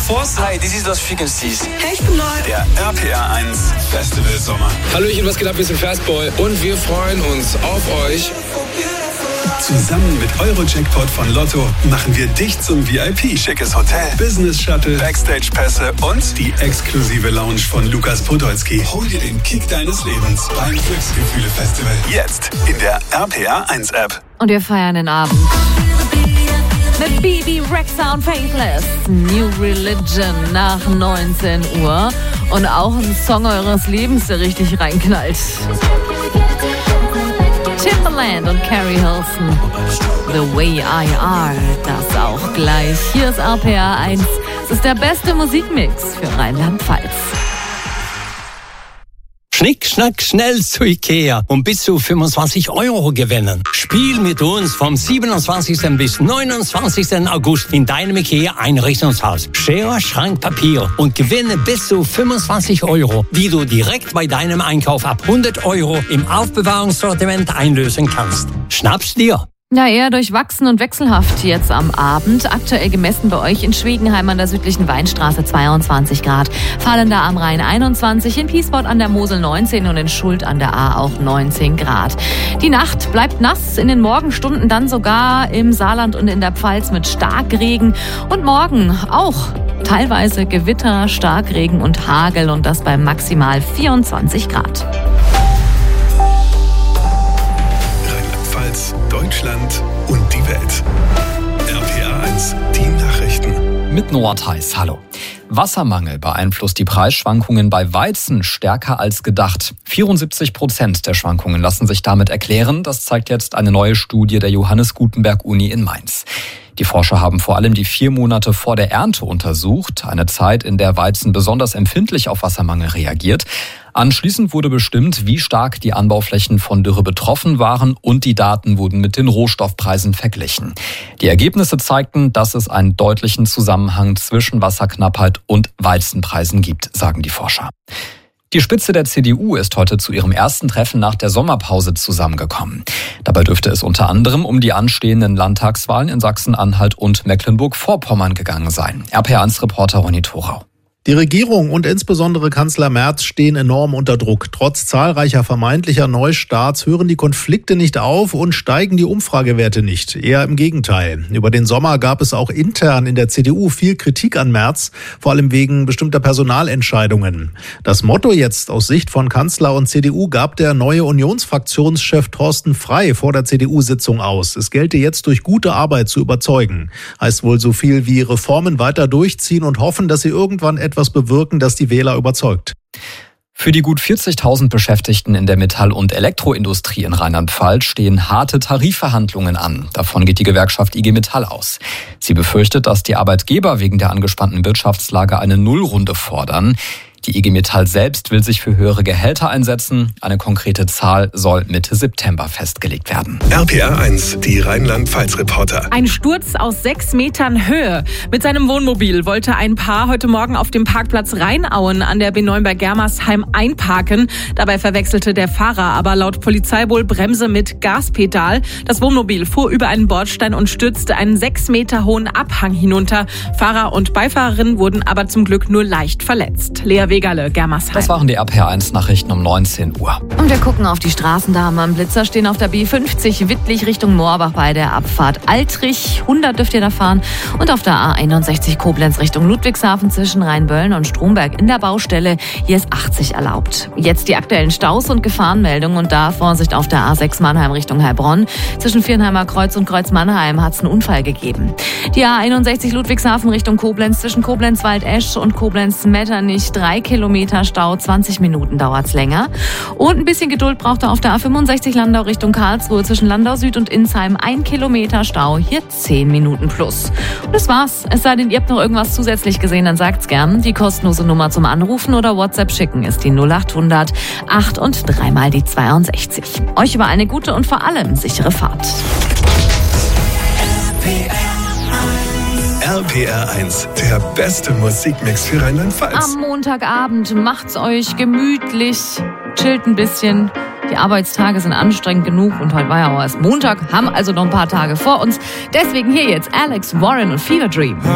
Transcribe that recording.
Force. Hi, this is Lost Frequencies. Hey, ich bin neu. Der RPR 1 Festival Sommer. Hallöchen, was geht ab? Wir sind Fastboy und wir freuen uns auf euch. Zusammen mit Euro-Jackpot von Lotto machen wir dich zum VIP. Schickes Hotel, Business-Shuttle, Backstage-Pässe und die exklusive Lounge von Lukas Podolski. Hol dir den Kick deines Lebens beim Glücksgefühle-Festival. Jetzt in der RPR 1 App. Und wir feiern den Abend mit Bebe Rexha und Faithless. New Religion nach 19 Uhr. Und auch ein Song eures Lebens, der richtig reinknallt. Timbaland und Carrie Hilson. The Way I Are. Das auch gleich. Hier ist RPR 1. Es ist der beste Musikmix für Rheinland-Pfalz. Schnick, schnack, schnell zu Ikea und bis zu 25 € gewinnen. Spiel mit uns vom 27. bis 29. August in deinem Ikea-Einrichtungshaus. Schere, Schrank, Papier und gewinne bis zu 25 €, die du direkt bei deinem Einkauf ab 100 € im Aufbewahrungssortiment einlösen kannst. Schnapp's dir! Ja, eher durchwachsen und wechselhaft jetzt am Abend. Aktuell gemessen bei euch in Schwegenheim an der südlichen Weinstraße 22 Grad. Fallender am Rhein 21, in Piesport an der Mosel 19 und in Schuld an der A auch 19 Grad. Die Nacht bleibt nass, in den Morgenstunden dann sogar im Saarland und in der Pfalz mit Starkregen. Und morgen auch teilweise Gewitter, Starkregen und Hagel und das bei maximal 24 Grad. Deutschland und die Welt. RPR 1, die Nachrichten. Mit Noah Theis, hallo. Wassermangel beeinflusst die Preisschwankungen bei Weizen stärker als gedacht. 74% der Schwankungen lassen sich damit erklären. Das zeigt jetzt eine neue Studie der Johannes Gutenberg Uni in Mainz. Die Forscher haben vor allem die 4 Monate vor der Ernte untersucht, eine Zeit, in der Weizen besonders empfindlich auf Wassermangel reagiert. Anschließend wurde bestimmt, wie stark die Anbauflächen von Dürre betroffen waren und die Daten wurden mit den Rohstoffpreisen verglichen. Die Ergebnisse zeigten, dass es einen deutlichen Zusammenhang zwischen Wasserknappheit und Weizenpreisen gibt, sagen die Forscher. Die Spitze der CDU ist heute zu ihrem ersten Treffen nach der Sommerpause zusammengekommen. Dabei dürfte es unter anderem um die anstehenden Landtagswahlen in Sachsen-Anhalt und Mecklenburg-Vorpommern gegangen sein. RPR1-Reporter Ronny Thorau. Die Regierung und insbesondere Kanzler Merz stehen enorm unter Druck. Trotz zahlreicher vermeintlicher Neustarts hören die Konflikte nicht auf und steigen die Umfragewerte nicht. Eher im Gegenteil. Über den Sommer gab es auch intern in der CDU viel Kritik an Merz, vor allem wegen bestimmter Personalentscheidungen. Das Motto jetzt aus Sicht von Kanzler und CDU gab der neue Unionsfraktionschef Thorsten Frey vor der CDU-Sitzung aus. Es gelte jetzt durch gute Arbeit zu überzeugen. Heißt wohl so viel wie Reformen weiter durchziehen und hoffen, dass sie irgendwann etwas bewirken, das die Wähler überzeugt. Für die gut 40.000 Beschäftigten in der Metall- und Elektroindustrie in Rheinland-Pfalz stehen harte Tarifverhandlungen an. Davon geht die Gewerkschaft IG Metall aus. Sie befürchtet, dass die Arbeitgeber wegen der angespannten Wirtschaftslage eine Nullrunde fordern. Die IG Metall selbst will sich für höhere Gehälter einsetzen. Eine konkrete Zahl soll Mitte September festgelegt werden. RPR 1, die Rheinland-Pfalz-Reporter. Ein Sturz aus 6 Metern Höhe. Mit seinem Wohnmobil wollte ein Paar heute Morgen auf dem Parkplatz Rheinauen an der B9-bei-Germersheim einparken. Dabei verwechselte der Fahrer aber laut Polizei wohl Bremse mit Gaspedal. Das Wohnmobil fuhr über einen Bordstein und stürzte einen 6 Meter hohen Abhang hinunter. Fahrer und Beifahrerin wurden aber zum Glück nur leicht verletzt. Lea Wegerle, Germersheim. Das waren die RPR1-Nachrichten um 19 Uhr. Und wir gucken auf die Straßendamen. Am Blitzer stehen auf der B50 Wittlich Richtung Moorbach bei der Abfahrt Altrich. 100 dürft ihr da fahren. Und auf der A61 Koblenz Richtung Ludwigshafen zwischen Rheinböllen und Stromberg in der Baustelle. Hier ist 80 erlaubt. Jetzt die aktuellen Staus und Gefahrenmeldungen. Und da Vorsicht auf der A6 Mannheim Richtung Heilbronn. Zwischen Viernheimer Kreuz und Kreuz Mannheim hat es einen Unfall gegeben. Die A61 Ludwigshafen Richtung Koblenz zwischen Koblenz-Waldesch und Koblenz-Metternich 3 Kilometer Stau, 20 Minuten dauert's länger. Und ein bisschen Geduld braucht er auf der A65 Landau Richtung Karlsruhe zwischen Landau Süd und Insheim. 1 Kilometer Stau, hier 10 Minuten plus. Und das war's. Es sei denn, ihr habt noch irgendwas zusätzlich gesehen, dann sagt's gern. Die kostenlose Nummer zum Anrufen oder WhatsApp schicken ist die 0800 8 und 3 mal die 62. Euch über eine gute und vor allem sichere Fahrt. RPR 1, der beste Musikmix für Rheinland-Pfalz. Am Montagabend macht's euch gemütlich, chillt ein bisschen. Die Arbeitstage sind anstrengend genug und heute war ja auch erst Montag, haben also noch ein paar Tage vor uns. Deswegen hier jetzt Alex Warren und Fever Dream.